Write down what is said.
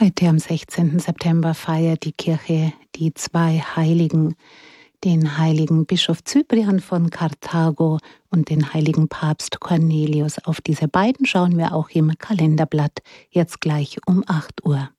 Heute am 16. September feiert die Kirche die zwei Heiligen, den heiligen Bischof Cyprian von Karthago und den heiligen Papst Cornelius. Auf diese beiden schauen wir auch im Kalenderblatt jetzt gleich um 8 Uhr.